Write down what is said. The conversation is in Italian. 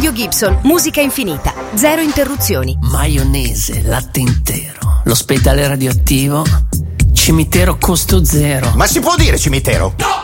Radio Gibson, musica infinita, zero interruzioni. Maionese, latte intero, l'ospedale radioattivo, cimitero costo zero. Ma si può dire cimitero? No!